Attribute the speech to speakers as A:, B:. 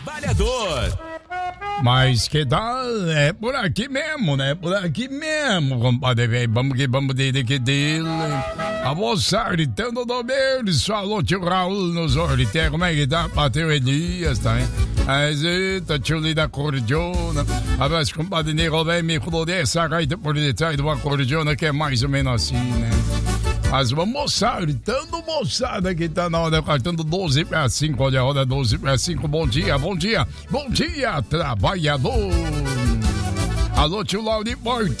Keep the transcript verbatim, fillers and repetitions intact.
A: Trabalhador.
B: Mas que tal? É por aqui mesmo, né? Por aqui mesmo, compadre, velho. Vamos que vamos dele que dele. A moça gritando do berço. Falou tio Raul nos orité. Como é que tá? Bateu Elias, tá, hein? Mas eita, tio Li da Cordiona. Abraço, compadre Nego, velho. Me falou dessa gaita por detrás de uma cordiona que é mais ou menos assim, né? Mas uma moçada, gritando moçada que tá na hora, cartando doze para cinco, olha a hora doze para cinco, bom dia, bom dia, bom dia, trabalhador. Alô, tio Lauri Porto,